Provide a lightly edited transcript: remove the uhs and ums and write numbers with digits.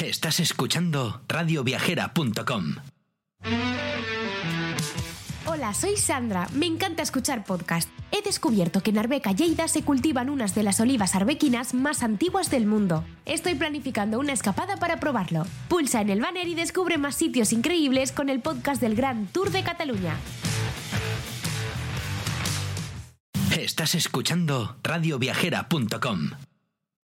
Estás escuchando radioviajera.com. Hola, soy Sandra. Me encanta escuchar podcast. He descubierto que en Arbeca, Lleida, se cultivan unas de las olivas arbequinas más antiguas del mundo. Estoy planificando una escapada para probarlo. Pulsa en el banner y descubre más sitios increíbles con el podcast del Gran Tour de Cataluña. Estás escuchando radioviajera.com.